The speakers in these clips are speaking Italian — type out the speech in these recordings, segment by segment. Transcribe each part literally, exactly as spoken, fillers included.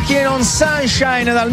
Walking on Sunshine dal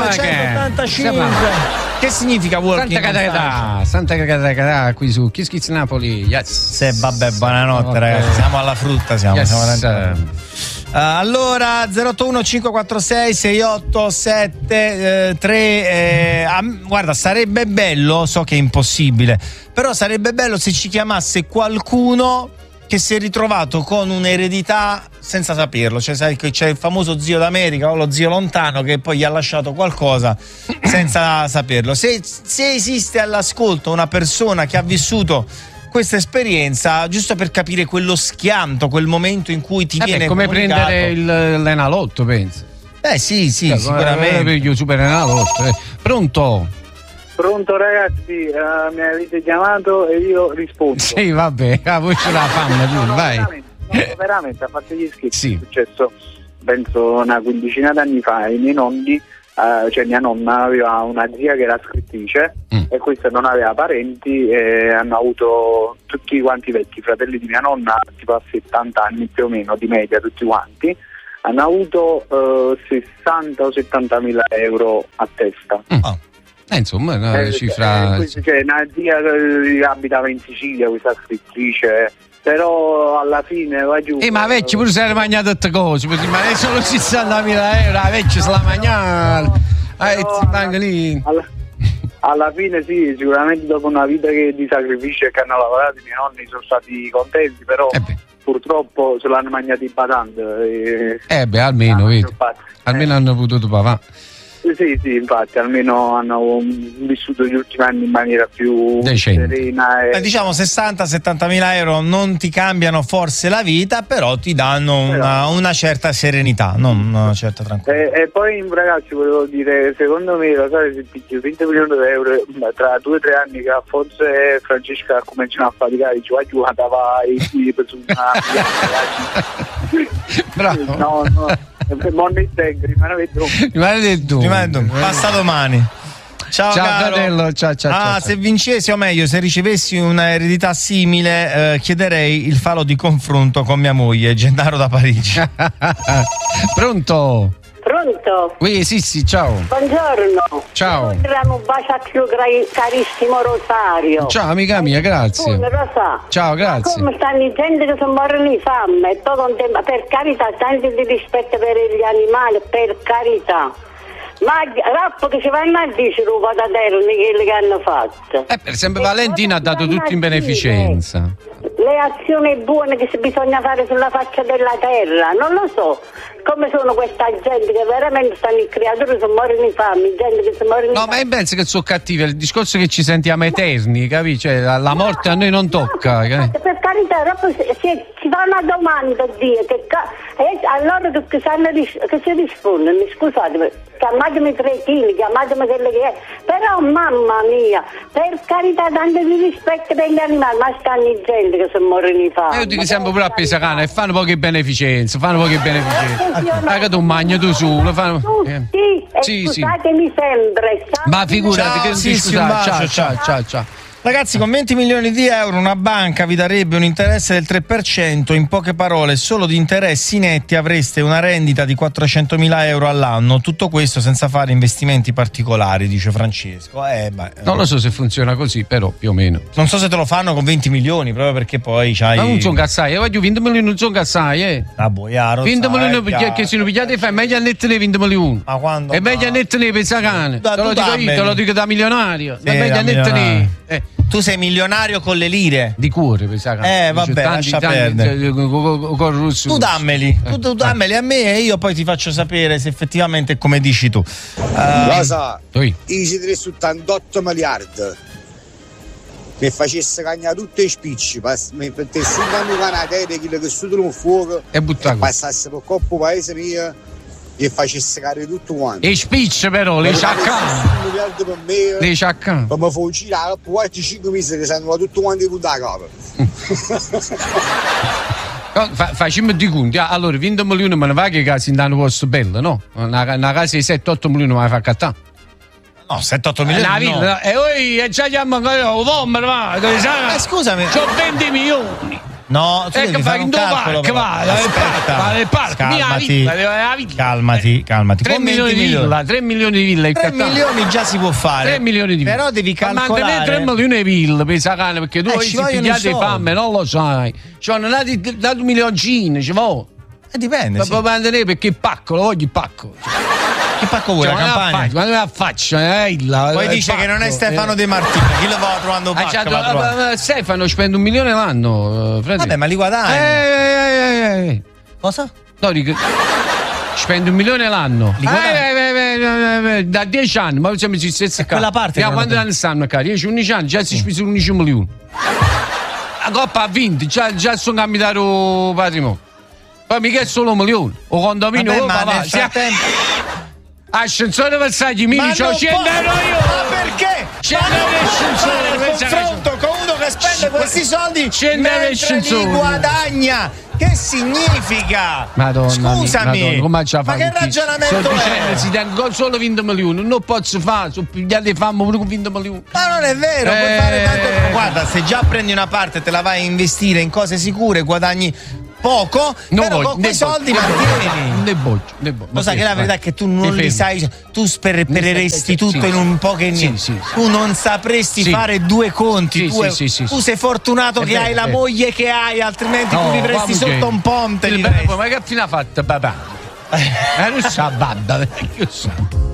millenovecentottantacinque. Che significa Walking Santa on Caterina, Santa Caterina qui su Kiss Kiss Napoli. Yes. Se vabbè, buonanotte okay. ragazzi, siamo alla frutta, siamo, yes. siamo uh, allora zero otto uno cinque quattro sei sei otto sette tre eh, ah, guarda, sarebbe bello, so che è impossibile, però sarebbe bello se ci chiamasse qualcuno che si è ritrovato con un'eredità senza saperlo, cioè sai che c'è il famoso zio d'America o lo zio lontano che poi gli ha lasciato qualcosa senza saperlo. Se, se esiste all'ascolto una persona che ha vissuto questa esperienza, giusto per capire quello schianto, quel momento in cui ti eh viene beh, come comunicato. Prendere il, l'Enalotto, penso. Eh sì, sì, cioè, sicuramente. Io super Enalotto. Eh. Pronto? Pronto ragazzi, uh, mi avete chiamato e io rispondo. Sì, vabbè, la voce la fanno, no, no, vai. Veramente, no, veramente, a parte gli scherzi, sì. È successo penso una quindicina d'anni fa. I miei nonni, uh, cioè mia nonna aveva una zia che era scrittrice mm. e questa non aveva parenti e hanno avuto tutti quanti vecchi, fratelli di mia nonna, tipo a settanta anni più o meno di media tutti quanti, hanno avuto uh, sessanta o settantamila mila euro a testa. Mm. Oh. Eh, insomma, una eh, cifra. Eh, questo, cioè, una zia che abitava in Sicilia, questa scrittrice, però alla fine va giù. Eh, ma la vecchia pure si era mangiata tutte cose, ma è solo sessantamila euro, la vecchia se la mangiava. Eh, alla, lì. Alla, alla fine sì, sicuramente dopo una vita che di sacrificio che hanno lavorato i miei nonni sono stati contenti, però eh purtroppo se l'hanno mangiati in badante. E... Eh beh, almeno, ah, vedi. Almeno eh. hanno potuto pavà. Sì, sì, infatti, almeno hanno vissuto gli ultimi anni in maniera più decente. serena. E... Eh, diciamo sessanta settantamila euro non ti cambiano forse la vita, però ti danno una, però... una certa serenità, non una certa tranquillità. E, e poi ragazzi volevo dire, secondo me la sai, se picchio venti milioni di euro tra due o tre anni che Alfonso e Francesca cominciano a faticare, ci va giù, andava e qui per una bravo. No, no. Rimane tu. Rimane tu. Passa domani. Ciao, ciao caro. fratello, ciao, ciao, ah, ciao, se ciao. vincessi, o meglio, se ricevessi un'eredità simile, eh, chiederei il falò di confronto con mia moglie, Gennaro da Parigi. Pronto? Pronto? Oui, sì, sì, ciao. Buongiorno. Ciao. Un bacio a più carissimo Rosario. Ciao, amica mia, grazie. Rosa. Ciao, grazie. Ma come stanno i gente che sono morti di fame? E con te, ma per carità, tanto di rispetto per gli animali, per carità. Ma Rappo che ci vanno a dire un po' da terra quelli che hanno fatto. Eh, per esempio Valentina ha dato tutto in beneficenza. Le azioni buone che si bisogna fare sulla faccia della terra, non lo so. Come sono questa gente che veramente stanno in creature, sono morti di fame, gente che si muore di no, fame. ma io penso che sono cattive, il discorso è che ci sentiamo eterni, capisci? Cioè, la, la morte no, a noi non tocca. No, per carità, Rappo, si, si, si fa una domanda a Dio, che, e allora che, che, sanno, che si rispondono, scusatemi, chiamatemi cretini, chiamatemi quello che è, però mamma mia, per carità, tanto di rispetto per gli animali, ma stanno in gente che sono morti di fame. Io dico sempre pure a Pesacana e fanno poche beneficenze, fanno poche beneficenze. Ah, che tu mangi tu su, lo fanno. Tutti, eh. sì, scusatemi sì. sempre. Ma figurati, ciao, che non sì, ti scusate. Ciao, ciao, ciao, ciao, ciao. Ragazzi, con venti milioni di euro una banca vi darebbe un interesse del tre per cento, in poche parole solo di interessi netti avreste una rendita di quattrocentomila euro all'anno, tutto questo senza fare investimenti particolari, dice Francesco. Eh, beh, non lo so se funziona così, però più o meno. Non so se te lo fanno con venti milioni, proprio perché poi c'hai... Ma non sono cazzai, io voglio venti milioni, non sono cazzai, eh. Ah, boiaro, venti milioni che se lo pigliate fai meglio a nettene venti milioni. Ma quando? E meglio a nettene Pesacane. Te lo dico io, te lo dico da milionario. Sì, è meglio a nettene. Eh. Tu sei milionario con le lire di cuore, Pesacane. Eh vabbè, tanti, lascia tanti, perdere. Tu dammeli, tu, tu dammeli a me e io poi ti faccio sapere se effettivamente è come dici tu. Uh, Lo so, i trecentottantotto miliardi che facesse cagnare tutti i spicci, mi mettesse un anno canadere quello che studiano un fuoco e, e passasse per coppo paese mio e facesse cagare tutto quanto. E spicci però, le ciaccane. Un miliardo per me. Le ciaccane. Ma mi fa girare poi altri cinque mesi che sanno tutto quanto punto a capo. Fa, facciamo di conti, allora venti milioni me ne va che casa in un posto bello, no? Una, una casa di sette otto milioni me la fa cattare. No, sette otto milioni eh, no. E poi già chiamo oh, va, eh, scusami. c'ho venti milioni. No, tu Eh, devi che fare fai un in calcolo. parco, va, va, Aspetta, va, va, va, calmati, va, va, va, va. calmati, calmati. tre Con milioni venti di villa, tre milioni di villa in tre Catania. milioni già si può fare. tre milioni di villa. Però devi Ma mantenere calcolare. tre milioni di villa per sa cane, perché tu Eh, hai ci vogliono i pigliato di soldi. fame, non lo sai. Ci hanno dato dato un milioncino, ci vuole. Eh, dipende. Ma Sì. puoi mantenere perché il pacco, lo voglio il pacco. Che pacco vuoi, Cioè, la ma non campagna? la faccia, ma non la faccia, eh, là, Poi il dice che non è pacco, Stefano eh. De Martino. Chi lo va trovando un Ah, pacco? c'ha- va trovando. eh, Stefano spende un milione l'anno, eh, frate. Vabbè, ma li guadagni. Eh, eh, eh, eh. Cosa? No, dico, spende un milione l'anno. Li guadagni? Eh, eh, eh, eh, eh, da dieci anni, ma siamo ci stessi È quella parte Ja, che quanti non- anni stanno qua? dieci undici anni, già si è speso undici milioni. La Coppa ha vinto, già, già sono cambiato patrimonio. Poi mica è solo un milione. O condominio, Vabbè, oh, ma papà, nel sia- frattempo. Ascensore Versailles, mi Ma dice, non cento può- euro io! Ma perché? cento Ma non euro può ascensore, fare il pensa che- confronto con uno che spende questi soldi cento euro mentre li ascensore. guadagna. Che significa? Madonna, Scusami, Madonna, come ci ha ma fatto che tutti? ragionamento Sto è? dicendo, si tengo solo venti milioni, non posso fare, sono pigliati fame pure con venti milioni. Ma non è vero, puoi Eh. fare tanto. Guarda, se già prendi una parte e te la vai a investire in cose sicure, guadagni poco, Non però voglio, con ne quei soldi voglio, mantieni. Ne voglio, ne voglio. Lo sai che la verità è che tu non Ti li fermi. sai, tu sperpereresti Sì, tutto sì. in un po' che Sì, niente. sì, sì. Tu non sapresti Sì. fare due conti. Sì, tu, sì, sì, sì, tu sì. sei fortunato È che vero, hai è la vero. moglie che hai, altrimenti No, tu vivresti ma sotto perché? un ponte. Il vivresti. bello, ma che fine ha fatto, papà? Eh, non sa, babba, che so.